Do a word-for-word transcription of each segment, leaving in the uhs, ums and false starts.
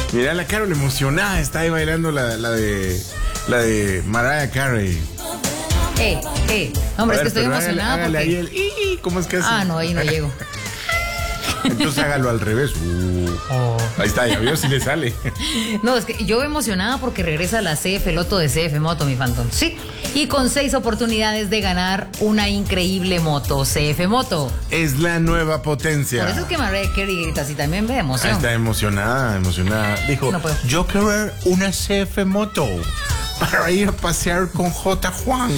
Mira la Carol emocionada, está ahí bailando la, la de la de Mariah Carey. Eh, eh, hombre, A ver, es que estoy pero emocionada hágale, porque... hágale ahí el, "i", ¿cómo es que hace? Ah, no, ahí no llego. Entonces hágalo al revés. Uh, Oh. Ahí está, ya vio si le sale. No, es que yo emocionada porque regresa la C F Loto de C F Moto, mi Phantom. Sí. Y con seis oportunidades de ganar una increíble moto, C F Moto. Es la nueva potencia. Por eso es que Mariah Carey grita así también, ve de emoción. Ahí está emocionada, emocionada. Dijo, No puedo. yo quiero una C F Moto para ir a pasear con J. Juan.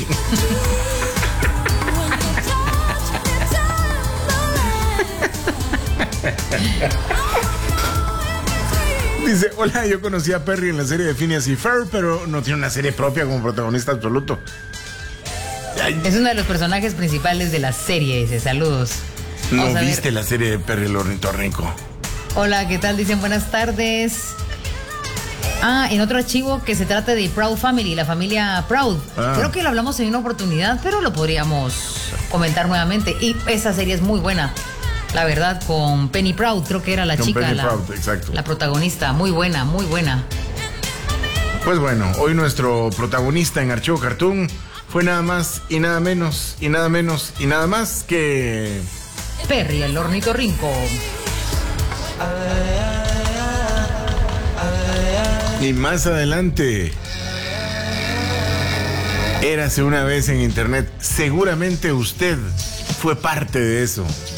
Dice, hola, yo conocí a Perry en la serie de Phineas y Ferb, pero no tiene una serie propia como protagonista absoluto. Ay, Es uno de los personajes principales de la serie, dice, saludos. no Vamos a ver. viste la serie de Perry el ornitorrinco. Hola, ¿qué tal? Dicen buenas tardes. Ah, en otro archivo que se trata de Proud Family, la familia Proud. Ah. Creo que lo hablamos en una oportunidad, pero lo podríamos comentar nuevamente. Y esa serie es muy buena, la verdad, con Penny Proud, creo que era la Con chica, Penny la, Proud, exacto. la protagonista. Muy buena, muy buena. Pues bueno, hoy nuestro protagonista en Archivo Cartoon fue nada más y nada menos y nada menos y nada más que... Perry, el ornitorrinco. Y más adelante, érase una vez en internet. Seguramente usted fue parte de eso.